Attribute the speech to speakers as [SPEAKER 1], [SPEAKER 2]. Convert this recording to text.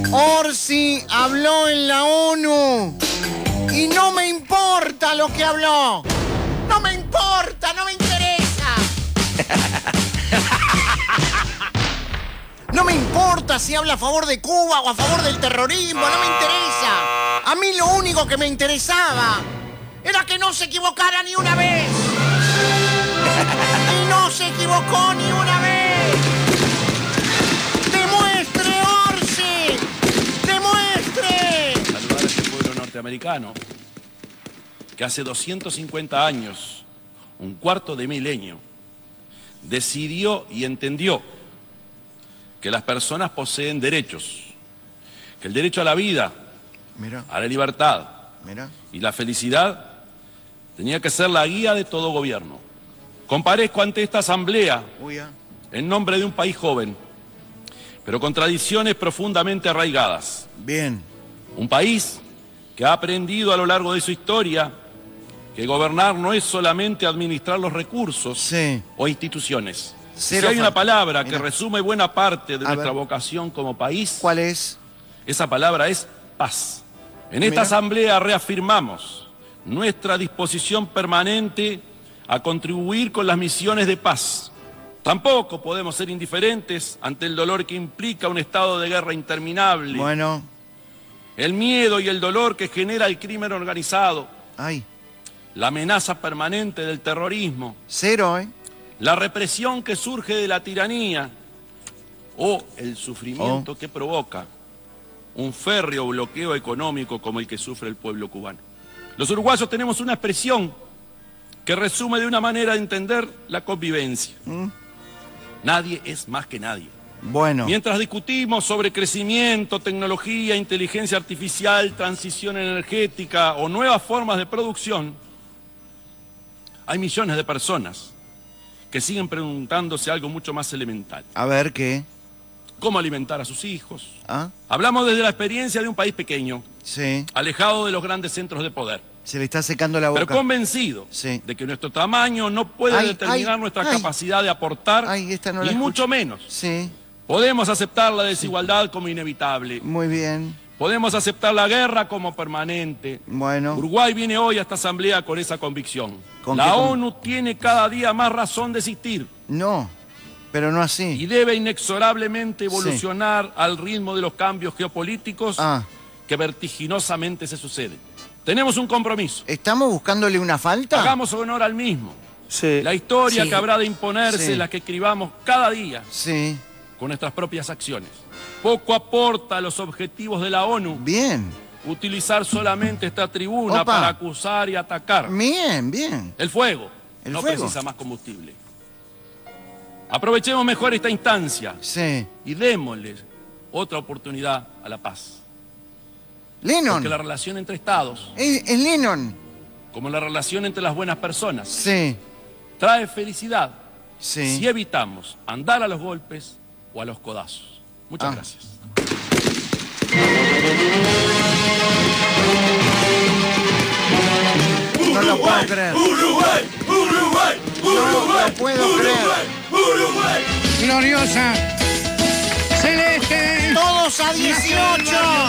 [SPEAKER 1] Orsi habló en la ONU y no me importa lo que habló. No me importa, no me interesa. No me importa si habla a favor de Cuba o a favor del terrorismo, no me interesa. A mí lo único que me interesaba era que no se equivocara ni una vez. Y no se equivocó ni una vez. ¡Demuestre, Orsi! ¡Demuestre!
[SPEAKER 2] Saludar a este pueblo norteamericano que hace 250 años, un cuarto de milenio, decidió y entendió que las personas poseen derechos, que el derecho a la vida, a la libertad y la felicidad tenía que ser la guía de todo gobierno. Comparezco ante esta asamblea en nombre de un país joven, pero con tradiciones profundamente arraigadas.
[SPEAKER 1] Bien.
[SPEAKER 2] Un país que ha aprendido a lo largo de su historia que gobernar no es solamente administrar los recursos o instituciones. Si hay una palabra que resume buena parte de nuestra vocación como país,
[SPEAKER 1] ¿cuál es?
[SPEAKER 2] Esa palabra es paz. En esta asamblea reafirmamos nuestra disposición permanente a contribuir con las misiones de paz. Tampoco podemos ser indiferentes ante el dolor que implica un estado de guerra interminable.
[SPEAKER 1] Bueno.
[SPEAKER 2] El miedo y el dolor que genera el crimen organizado. La amenaza permanente del terrorismo. La represión que surge de la tiranía o el sufrimiento que provoca un férreo bloqueo económico como el que sufre el pueblo cubano. Los uruguayos tenemos una expresión que resume de una manera de entender la convivencia. Nadie es más que nadie.
[SPEAKER 1] Bueno.
[SPEAKER 2] Mientras discutimos sobre crecimiento, tecnología, inteligencia artificial, transición energética o nuevas formas de producción, hay millones de personas que siguen preguntándose algo mucho más elemental.
[SPEAKER 1] A ver, ¿qué?
[SPEAKER 2] ¿Cómo alimentar a sus hijos? Hablamos desde la experiencia de un país pequeño, alejado de los grannes centros de poder.
[SPEAKER 1] Se le está secando la boca.
[SPEAKER 2] Pero convencido de que nuestro tamaño no puede determinar nuestra capacidad de aportar, ni mucho menos. Podemos aceptar la desigualdad como inevitable.
[SPEAKER 1] Muy bien.
[SPEAKER 2] Podemos aceptar la guerra como permanente.
[SPEAKER 1] Bueno.
[SPEAKER 2] Uruguay viene hoy a esta asamblea con esa convicción. La ONU tiene cada día más razón de existir.
[SPEAKER 1] No, pero no así.
[SPEAKER 2] Y debe inexorablemente evolucionar al ritmo de los cambios geopolíticos que vertiginosamente se suceden. Tenemos un compromiso.
[SPEAKER 1] ¿Estamos buscándole una falta?
[SPEAKER 2] Hagamos honor al mismo. La historia que habrá de imponerse es la que escribamos cada día con nuestras propias acciones. Poco aporta a los objetivos de la ONU.
[SPEAKER 1] Bien.
[SPEAKER 2] Utilizar solamente esta tribuna para acusar y atacar.
[SPEAKER 1] Bien.
[SPEAKER 2] El fuego no precisa más combustible. Aprovechemos mejor esta instancia y démosle otra oportunidad a la paz.
[SPEAKER 1] Lennon.
[SPEAKER 2] Porque la relación entre estados,
[SPEAKER 1] es Lennon,
[SPEAKER 2] como la relación entre las buenas personas, trae felicidad si evitamos andar a los golpes o a los codazos. Muchas gracias.
[SPEAKER 1] No lo puedo creer.
[SPEAKER 3] Uruguay, Uruguay, Uruguay.
[SPEAKER 1] No lo puedo creer.
[SPEAKER 3] Uruguay.
[SPEAKER 4] Gloriosa. Celeste.
[SPEAKER 1] Todos a 18.